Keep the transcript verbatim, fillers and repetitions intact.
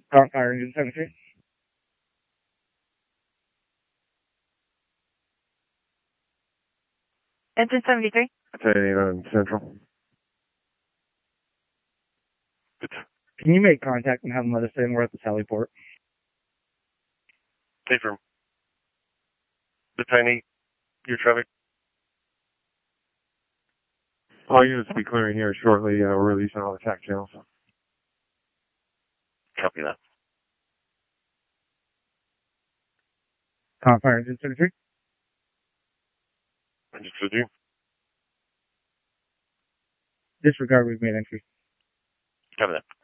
Current fire engine seventy-three. Engine seventy-three. ten on Central. Can you make contact and have them let us in? We're at the Sally Port. Hey, firm. The tiny, your traffic. All units will be clearing here shortly. Uh, we're releasing all the tack channels. Copy that. Current fire engine seventy-three. Understood you. Disregard, we've made entry. Copy that.